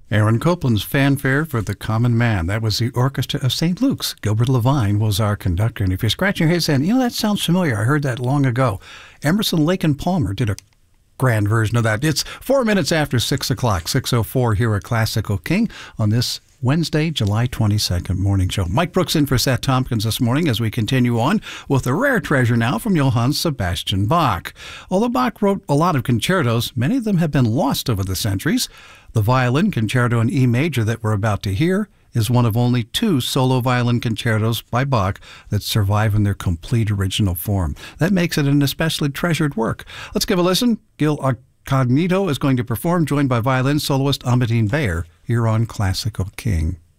Aaron Copland's Fanfare for the Common Man. That was the Orchestra of St. Luke's. Gilbert Levine was our conductor. And if you're scratching your head saying, that sounds familiar, I heard that long ago. Emerson, Lake and Palmer did a grand version of that. It's 4 minutes after 6 o'clock, 6:04 here at Classical King on this Wednesday, July 22nd morning show. Mike Brooks in for Seth Tompkins this morning as we continue on with a rare treasure now from Johann Sebastian Bach. Although Bach wrote a lot of concertos, many of them have been lost over the centuries. The violin concerto in E major that we're about to hear is one of only 2 solo violin concertos by Bach that survive in their complete original form. That makes it an especially treasured work. Let's give a listen. Gil Cognito is going to perform, joined by violin soloist Amadine Bayer, here on Classical King.